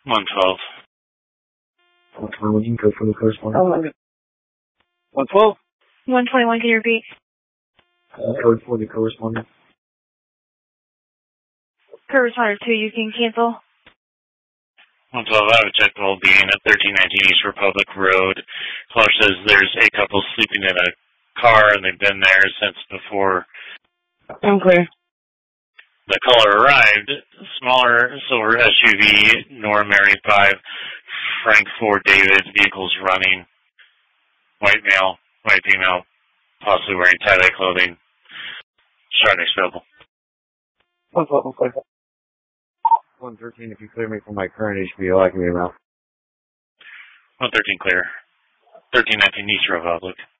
112. 121, you can go for the correspondent. Oh, 112? 121, can you repeat? Code for the correspondent. Correspondent 2, you can cancel. 112, I have a check hole being at 1319 East Republic Road. Caller says there's a couple sleeping in a car and they've been there since before. Okay. The caller arrived. Smaller silver SUV, Nora Mary 5, Frank 4 David, vehicles running. White male, white female, possibly wearing tie-dye clothing. Chardonnay available. 113, if you clear me from my current HBO, I can be around. 113 clear. 1319 East Republic.